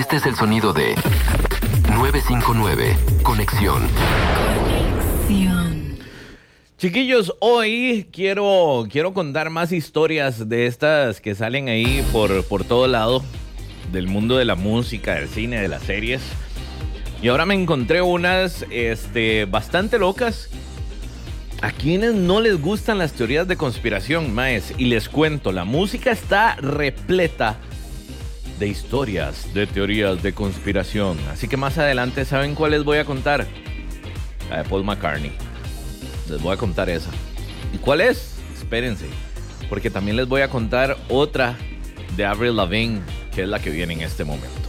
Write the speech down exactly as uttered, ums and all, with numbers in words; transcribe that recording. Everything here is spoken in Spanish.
Este es el sonido de nueve cinco nueve, Conexión. Conexión. Chiquillos, hoy quiero, quiero contar más historias de estas que salen ahí por, por todo lado del mundo de la música, del cine, de las series. Y ahora me encontré unas este, bastante locas. A quienes no les gustan las teorías de conspiración, maes, y les cuento, la música está repleta de historias de teorías de conspiración. Así que más adelante, ¿saben cuál les voy a contar? La de Paul McCartney. Les voy a contar esa. ¿Y cuál es? Espérense, porque también les voy a contar otra de Avril Lavigne, que es la que viene en este momento.